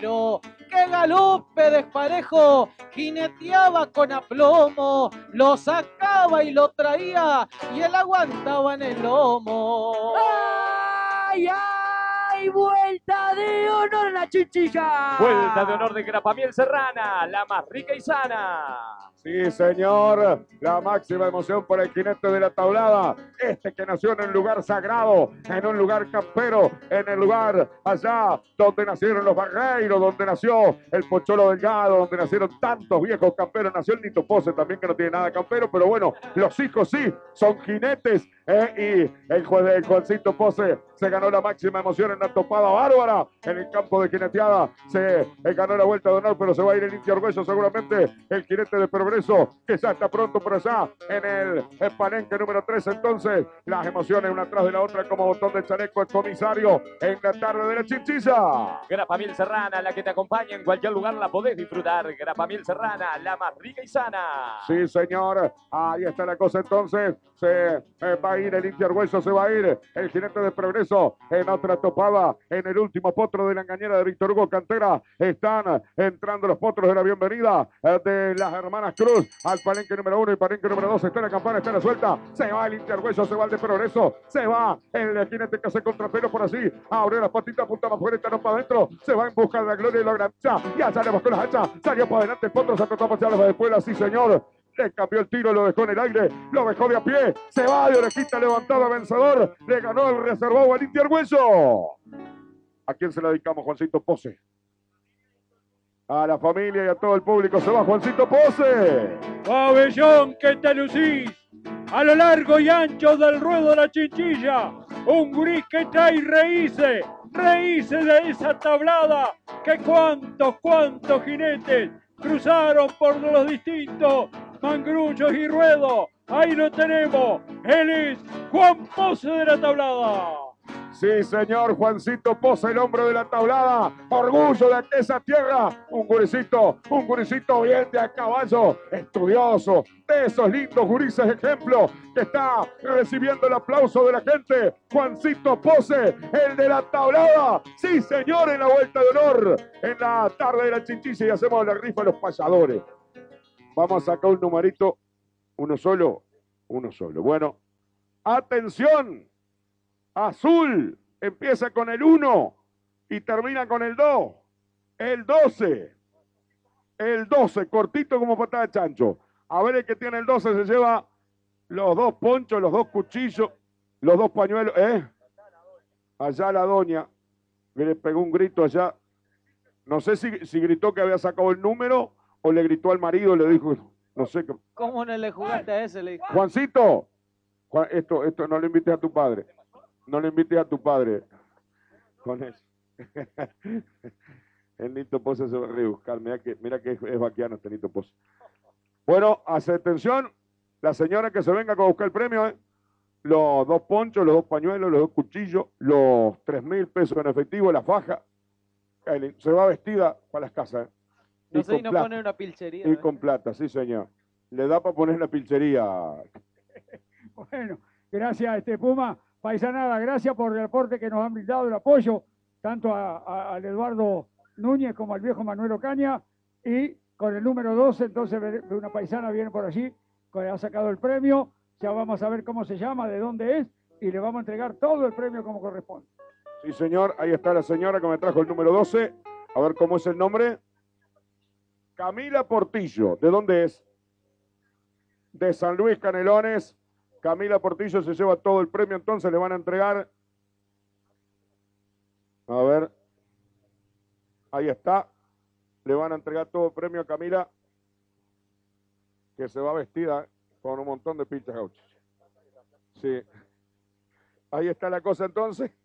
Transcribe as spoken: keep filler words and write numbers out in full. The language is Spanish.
¡Qué galope desparejo! Jineteaba con aplomo, lo sacaba y lo traía y él aguantaba en el lomo. ¡Ay, ay! ¡Vuelta de honor a la Chinchilla! Vuelta de honor de Grapamiel Serrana, la más rica y sana. Sí, señor, la máxima emoción por el jinete de la tablada, este que nació en un lugar sagrado, en un lugar campero, en el lugar allá donde nacieron los Barreiros, donde nació el Pocholo Delgado, donde nacieron tantos viejos camperos, nació el Nito Pose también, que no tiene nada de campero, pero bueno, los hijos sí, son jinetes, eh, y el, juez, el Juancito Pose se ganó la máxima emoción en una topada bárbara, en el campo de jineteada, se eh, ganó la vuelta de honor, pero se va a ir el Inti Orgullo seguramente, el jinete de Progreso, que ya está pronto por allá en el, el palenque número tres. Entonces, las emociones una tras de la otra como botón de chaleco el comisario en la tarde de la Chinchilla. Grapamiel Serrana, la que te acompaña en cualquier lugar, la podés disfrutar. Grapamiel Serrana, la más rica y sana. Sí, señor, ahí está la cosa entonces, se eh, va a ir el Inti Orgullo, se va a ir el jinete de Progreso en otra topada, en el último potro de la engañera de Víctor Hugo Cantera. Están entrando los potros de la bienvenida eh, de las hermanas Cruz al palenque número uno y palenque número dos. Está la campana, está la suelta. Se va el Inti Orgullo, se va el de Progreso. Se va el jinete que hace contrapelo por así. Abre las patitas, punta más fuerte, no para adentro. Se va en busca de la gloria y la grancha. Ya salimos con las hachas. Salió para adelante el potro, se acostó para allá de escuela. Sí, señor. Le cambió el tiro, lo dejó en el aire, lo dejó de a pie. Se va de orejita levantada, vencedor. Le ganó el reservado al Inti Orgullo. ¿A quién se la dedicamos, Juancito Pose? A la familia y a todo el público. Se va Juancito Pose. Pabellón, que te lucís a lo largo y ancho del ruedo de la Chinchilla. Un gurí que trae raíces, raíces de esa tablada. Que cuántos, cuántos jinetes cruzaron por los distintos mangrullos y ruedos. Ahí lo tenemos. Él es Juan Pose de la tablada. Sí, señor, Juancito Pose, el hombre de la tablada, orgullo de esa tierra, un gurisito, un gurisito bien de a caballo, estudioso, de esos lindos gurises ejemplo, que está recibiendo el aplauso de la gente, Juancito Pose, el de la tablada, sí, señor, en la vuelta de honor, en la tarde de la Chinchilla, y hacemos la rifa a los payadores. Vamos a sacar un numerito, uno solo, uno solo, bueno, atención. Azul empieza con el uno y termina con el dos. El doce. El doce, cortito como patada de chancho. A ver, el que tiene el doce se lleva los dos ponchos, los dos cuchillos, los dos pañuelos. ¿Eh? Allá la doña, que le pegó un grito allá. No sé si, si gritó que había sacado el número o le gritó al marido, le dijo, no sé qué. ¿Cómo no le jugaste a ese? Le dijo. Juancito, Juan, esto, esto no le invites a tu padre. No le invites a tu padre con eso. El Nito Pose se va a rebuscar. Mira que, mira que es, es vaquiano este Nito Pose. Bueno, hace atención. La señora que se venga a buscar el premio, ¿eh? Los dos ponchos, los dos pañuelos, los dos cuchillos, los tres mil pesos en efectivo, la faja. Se va vestida para las casas. ¿eh? No sé, y no pone una pilchería. Y ¿eh? con plata, sí, señor. Le da para poner la pilchería. Bueno, gracias, este Puma. Paisanada, gracias por el aporte que nos han brindado, el apoyo, tanto a, a, al Eduardo Núñez como al viejo Manuel Ocaña, y con el número doce, entonces una paisana viene por allí, que ha sacado el premio, ya vamos a ver cómo se llama, de dónde es, y le vamos a entregar todo el premio como corresponde. Sí, señor, ahí está la señora que me trajo el número doce, a ver cómo es el nombre. Camila Portillo, ¿de dónde es? De San Luis Canelones. Camila Portillo se lleva todo el premio, entonces le van a entregar. A ver. Ahí está. Le van a entregar todo el premio a Camila, que se va vestida con un montón de pinchas gauchas. Sí. Ahí está la cosa entonces.